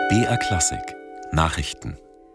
BR Klassik Nachrichten.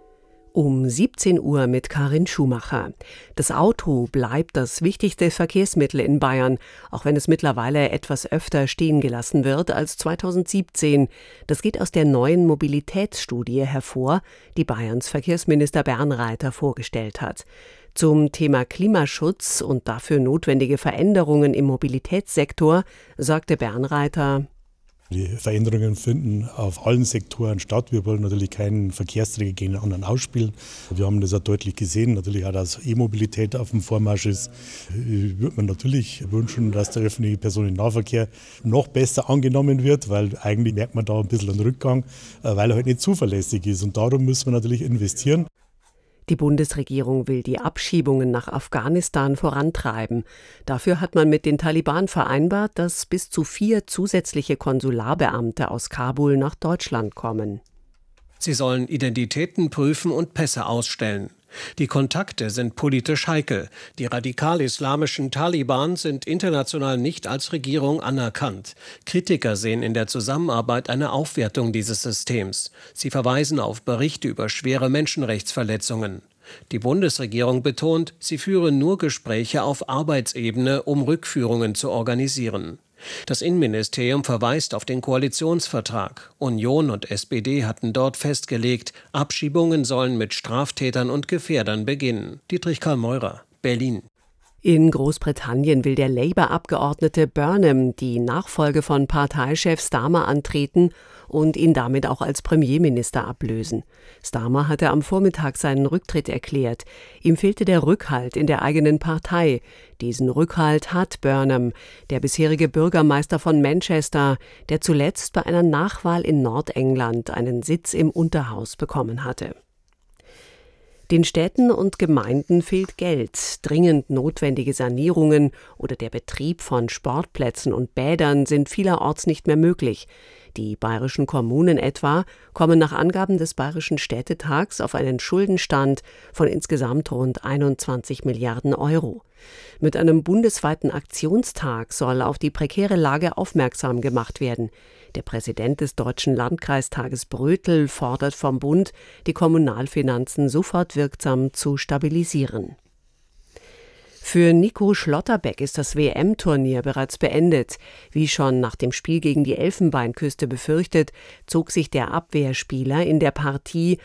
Um 17 Uhr mit Karin Schumacher. Das Auto bleibt das wichtigste Verkehrsmittel in Bayern, auch wenn es mittlerweile etwas öfter stehen gelassen wird als 2017. Das geht aus der neuen Mobilitätsstudie hervor, die Bayerns Verkehrsminister Bernreiter vorgestellt hat. Zum Thema Klimaschutz und dafür notwendige Veränderungen im Mobilitätssektor sagte Bernreiter: Die Veränderungen finden auf allen Sektoren statt. Wir wollen natürlich keinen Verkehrsträger gegen den anderen ausspielen. Wir haben das auch deutlich gesehen, natürlich auch, dass E-Mobilität auf dem Vormarsch ist. Ich würde mir natürlich wünschen, dass der öffentliche Personennahverkehr noch besser angenommen wird, weil eigentlich merkt man da ein bisschen einen Rückgang, weil er halt nicht zuverlässig ist. Und darum müssen wir natürlich investieren. Die Bundesregierung will die Abschiebungen nach Afghanistan vorantreiben. Dafür hat man mit den Taliban vereinbart, dass bis zu 4 zusätzliche Konsularbeamte aus Kabul nach Deutschland kommen. Sie sollen Identitäten prüfen und Pässe ausstellen. Die Kontakte sind politisch heikel. Die radikal-islamischen Taliban sind international nicht als Regierung anerkannt. Kritiker sehen in der Zusammenarbeit eine Aufwertung dieses Systems. Sie verweisen auf Berichte über schwere Menschenrechtsverletzungen. Die Bundesregierung betont, sie führe nur Gespräche auf Arbeitsebene, um Rückführungen zu organisieren. Das Innenministerium verweist auf den Koalitionsvertrag. Union und SPD hatten dort festgelegt, Abschiebungen sollen mit Straftätern und Gefährdern beginnen. Dietrich Karl Meurer, Berlin. In Großbritannien will der Labour-Abgeordnete Burnham die Nachfolge von Parteichef Starmer antreten und ihn damit auch als Premierminister ablösen. Starmer hatte am Vormittag seinen Rücktritt erklärt. Ihm fehlte der Rückhalt in der eigenen Partei. Diesen Rückhalt hat Burnham, der bisherige Bürgermeister von Manchester, der zuletzt bei einer Nachwahl in Nordengland einen Sitz im Unterhaus bekommen hatte. Den Städten und Gemeinden fehlt Geld. Dringend notwendige Sanierungen oder der Betrieb von Sportplätzen und Bädern sind vielerorts nicht mehr möglich. Die bayerischen Kommunen etwa kommen nach Angaben des Bayerischen Städtetags auf einen Schuldenstand von insgesamt rund 21 Milliarden Euro. Mit einem bundesweiten Aktionstag soll auf die prekäre Lage aufmerksam gemacht werden. Der Präsident des Deutschen Landkreistages Brötel fordert vom Bund, die Kommunalfinanzen sofort wirksam zu stabilisieren. Für Nico Schlotterbeck ist das WM-Turnier bereits beendet. Wie schon nach dem Spiel gegen die Elfenbeinküste befürchtet, zog sich der Abwehrspieler in der Partie